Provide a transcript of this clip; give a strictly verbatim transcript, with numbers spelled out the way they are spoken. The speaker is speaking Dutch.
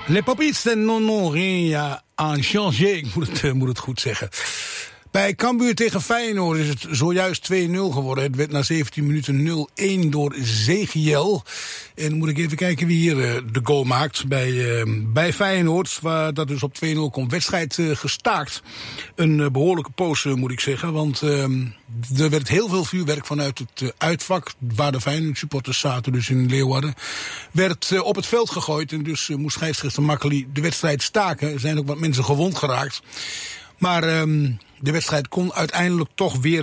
Les papiers n'ont rien à changer, ik moet het, uh, moet het goed zeggen. Bij Cambuur tegen Feyenoord is het zojuist twee nul geworden. Het werd na zeventien minuten nul een door Zegiel. En moet ik even kijken wie hier uh, de goal maakt bij, uh, bij Feyenoord. Waar dat dus op twee nul komt. Wedstrijd uh, gestaakt. Een uh, behoorlijke poos uh, moet ik zeggen. Want uh, er werd heel veel vuurwerk vanuit het uh, uitvak. Waar de Feyenoord supporters zaten, dus in Leeuwarden. Werd uh, op het veld gegooid. En dus uh, moest scheidsrechter Makkeli de wedstrijd staken. Er zijn ook wat mensen gewond geraakt. Maar um, de wedstrijd kon uiteindelijk toch weer